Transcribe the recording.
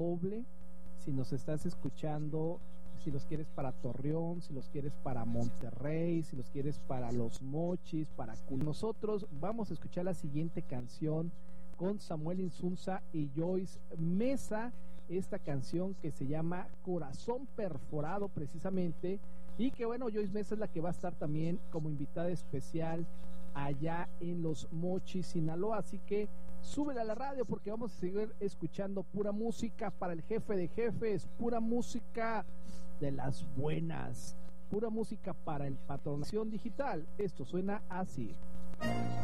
doble. Si nos estás escuchando, si los quieres para Torreón, si los quieres para Monterrey, si los quieres para Los Mochis, para nosotros vamos a escuchar la siguiente canción con Samuel Insunza y Joyce Mesa, esta canción que se llama Corazón Perforado precisamente, y que bueno, Joyce Mesa es la que va a estar también como invitada especial allá en Los Mochis, Sinaloa, así que súbela a la radio porque vamos a seguir escuchando pura música para el jefe de jefes, pura música de las buenas, pura música para el Patronación Digital. Esto suena así.